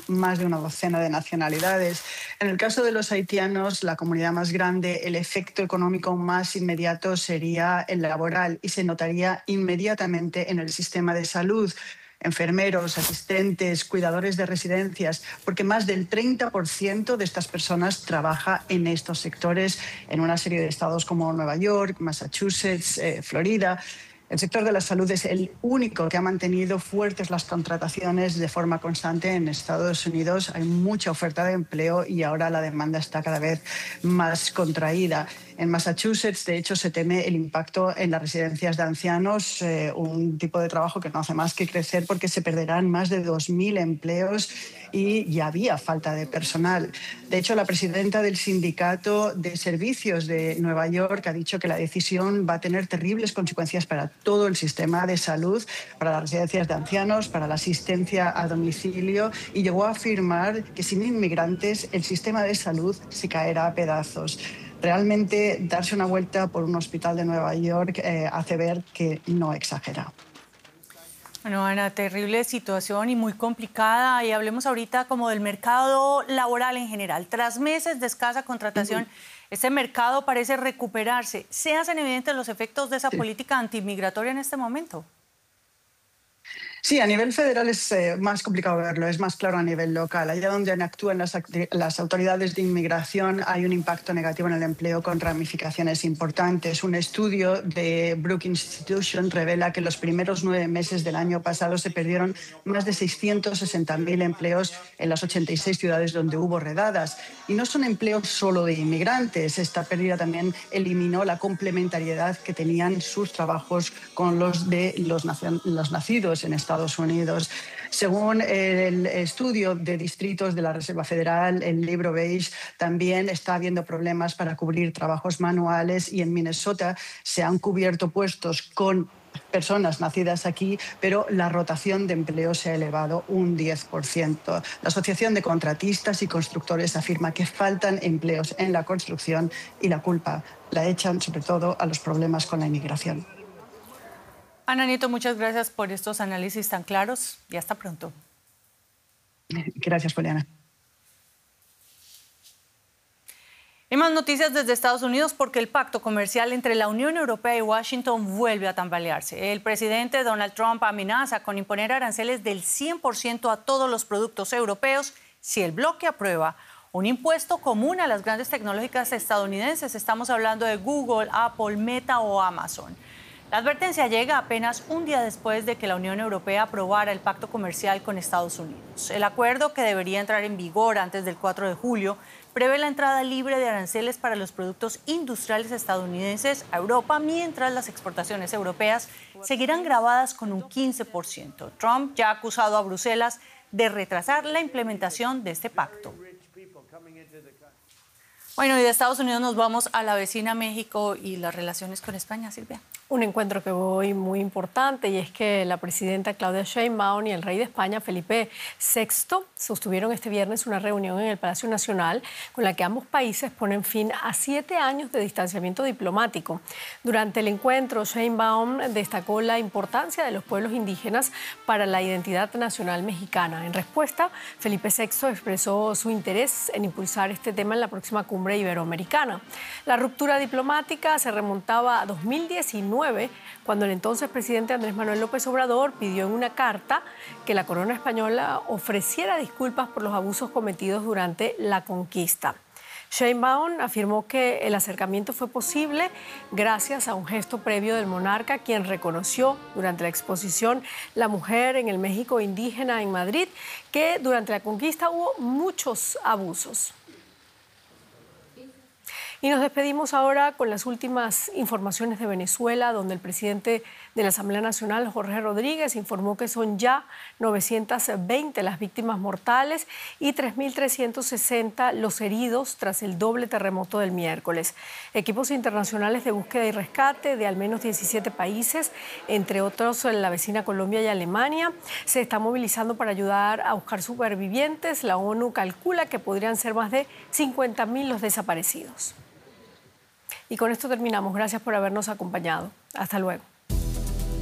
más de una docena de nacionalidades. En el caso de los haitianos, la comunidad más grande, el efecto económico más inmediato sería el laboral y se notaría inmediatamente en el sistema de salud. Enfermeros, asistentes, cuidadores de residencias, porque más del 30% de estas personas trabaja en estos sectores en una serie de estados como Nueva York, Massachusetts, Florida. El sector de la salud es el único que ha mantenido fuertes las contrataciones de forma constante en Estados Unidos. Hay mucha oferta de empleo y ahora la demanda está cada vez más contraída. En Massachusetts, de hecho, se teme el impacto en las residencias de ancianos, un tipo de trabajo que no hace más que crecer porque se perderán más de 2.000 empleos y ya había falta de personal. De hecho, la presidenta del Sindicato de Servicios de Nueva York ha dicho que la decisión va a tener terribles consecuencias para todo el sistema de salud, para las residencias de ancianos, para la asistencia a domicilio, y llegó a afirmar que sin inmigrantes el sistema de salud se caerá a pedazos. Realmente darse una vuelta por un hospital de Nueva York hace ver que no exagera. Bueno, Ana, terrible situación y muy complicada. Y hablemos ahorita como del mercado laboral en general. Tras meses de escasa contratación, este mercado parece recuperarse. ¿Se hacen evidentes los efectos de esa política antimigratoria en este momento? Sí, a nivel federal es más complicado verlo, es más claro a nivel local. Allá donde actúan las autoridades de inmigración hay un impacto negativo en el empleo con ramificaciones importantes. Un estudio de Brookings Institution revela que los primeros 9 meses del año pasado se perdieron más de 660.000 empleos en las 86 ciudades donde hubo redadas. Y no son empleos solo de inmigrantes. Esta pérdida también eliminó la complementariedad que tenían sus trabajos con los de los nacidos en Estados Unidos. Según el estudio de distritos de la Reserva Federal, el libro beige, también está habiendo problemas para cubrir trabajos manuales y en Minnesota se han cubierto puestos con personas nacidas aquí, pero la rotación de empleo se ha elevado un 10%. La Asociación de Contratistas y Constructores afirma que faltan empleos en la construcción y la culpa la echan sobre todo a los problemas con la inmigración. Ana Nieto, muchas gracias por estos análisis tan claros y hasta pronto. Gracias, Poliana. Hay más noticias desde Estados Unidos porque el pacto comercial entre la Unión Europea y Washington vuelve a tambalearse. El presidente Donald Trump amenaza con imponer aranceles del 100% a todos los productos europeos si el bloque aprueba un impuesto común a las grandes tecnológicas estadounidenses. Estamos hablando de Google, Apple, Meta o Amazon. La advertencia llega apenas un día después de que la Unión Europea aprobara el pacto comercial con Estados Unidos. El acuerdo, que debería entrar en vigor antes del 4 de julio, prevé la entrada libre de aranceles para los productos industriales estadounidenses a Europa, mientras las exportaciones europeas seguirán gravadas con un 15%. Trump ya ha acusado a Bruselas de retrasar la implementación de este pacto. Bueno, y de Estados Unidos nos vamos a la vecina México y las relaciones con España, Silvia. Un encuentro que hoy muy importante, y es que la presidenta Claudia Sheinbaum y el rey de España, Felipe VI, sostuvieron este viernes una reunión en el Palacio Nacional con la que ambos países ponen fin a 7 años de distanciamiento diplomático. Durante el encuentro, Sheinbaum destacó la importancia de los pueblos indígenas para la identidad nacional mexicana. En respuesta, Felipe VI expresó su interés en impulsar este tema en la próxima cumbre iberoamericana. La ruptura diplomática se remontaba a 2019, cuando el entonces presidente Andrés Manuel López Obrador pidió en una carta que la corona española ofreciera disculpas por los abusos cometidos durante la conquista. Sheinbaum afirmó que el acercamiento fue posible gracias a un gesto previo del monarca, quien reconoció durante la exposición La mujer en el México indígena en Madrid que durante la conquista hubo muchos abusos. Y nos despedimos ahora con las últimas informaciones de Venezuela, donde el presidente de la Asamblea Nacional, Jorge Rodríguez, informó que son ya 920 las víctimas mortales y 3.360 los heridos tras el doble terremoto del miércoles. Equipos internacionales de búsqueda y rescate de al menos 17 países, entre otros la vecina Colombia y Alemania, se están movilizando para ayudar a buscar supervivientes. La ONU calcula que podrían ser más de 50.000 los desaparecidos. Y con esto terminamos. Gracias por habernos acompañado. Hasta luego.